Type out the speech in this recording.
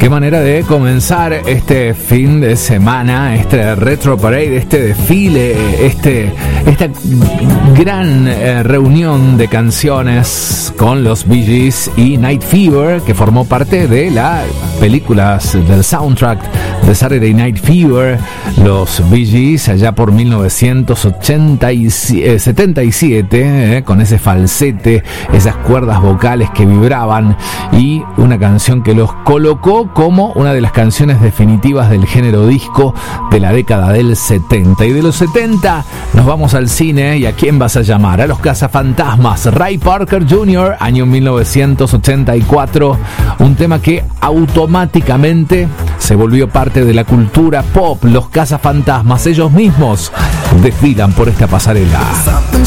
Qué manera de comenzar este fin de semana, este Retro Parade, este desfile, esta gran reunión de canciones con los Bee Gees y Night Fever, que formó parte de las películas del soundtrack de Saturday Night Fever. Los Bee Gees allá por 1977, con ese falsete, esas cuerdas vocales que vibraban, y una canción que los colocó como una de las canciones definitivas del género disco de la década del 70. Y de los 70 nos vamos al cine. ¿Y a quién vas a llamar? A los cazafantasmas. Ray Parker Jr., año 1984, un tema que automáticamente se volvió parte de la cultura pop. Los cazafantasmas, ellos mismos desfilan por esta pasarela.